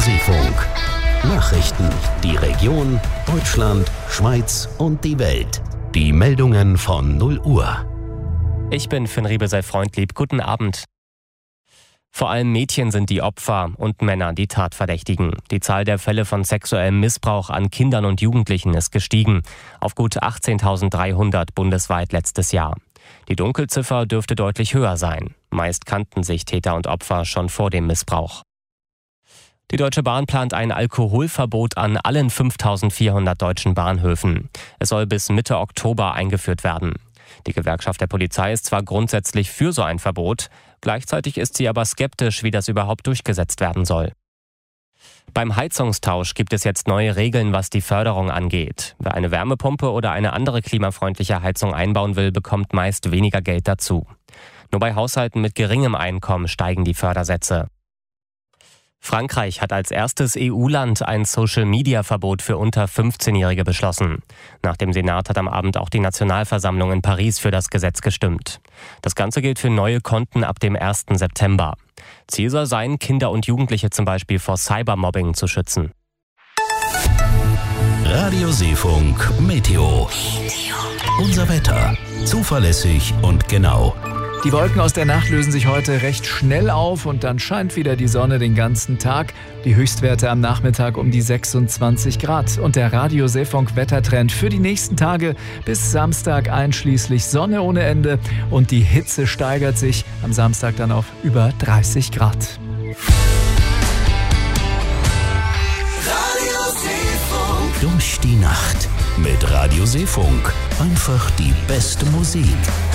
Seefunk. Nachrichten, die Region, Deutschland, Schweiz und die Welt. Die Meldungen von 0 Uhr. Ich bin Finn Riebesey-Freundlieb. Guten Abend. Vor allem Mädchen sind die Opfer und Männer die Tatverdächtigen. Die Zahl der Fälle von sexuellem Missbrauch an Kindern und Jugendlichen ist gestiegen. Auf gut 18.300 bundesweit letztes Jahr. Die Dunkelziffer dürfte deutlich höher sein. Meist kannten sich Täter und Opfer schon vor dem Missbrauch. Die Deutsche Bahn plant ein Alkoholverbot an allen 5.400 deutschen Bahnhöfen. Es soll bis Mitte Oktober eingeführt werden. Die Gewerkschaft der Polizei ist zwar grundsätzlich für so ein Verbot, gleichzeitig ist sie aber skeptisch, wie das überhaupt durchgesetzt werden soll. Beim Heizungstausch gibt es jetzt neue Regeln, was die Förderung angeht. Wer eine Wärmepumpe oder eine andere klimafreundliche Heizung einbauen will, bekommt meist weniger Geld dazu. Nur bei Haushalten mit geringem Einkommen steigen die Fördersätze. Frankreich hat als erstes EU-Land ein Social-Media-Verbot für unter 15-Jährige beschlossen. Nach dem Senat hat am Abend auch die Nationalversammlung in Paris für das Gesetz gestimmt. Das Ganze gilt für neue Konten ab dem 1. September. Ziel soll sein, Kinder und Jugendliche zum Beispiel vor Cybermobbing zu schützen. Radio Seefunk Meteo. Unser Wetter. Zuverlässig und genau. Die Wolken aus der Nacht lösen sich heute recht schnell auf und dann scheint wieder die Sonne den ganzen Tag. Die Höchstwerte am Nachmittag um die 26 Grad. Und der Radio Seefunk Wettertrend für die nächsten Tage bis Samstag einschließlich Sonne ohne Ende. Und die Hitze steigert sich am Samstag dann auf über 30 Grad. Radio Seefunk. Durch die Nacht mit Radio Seefunk. Einfach die beste Musik.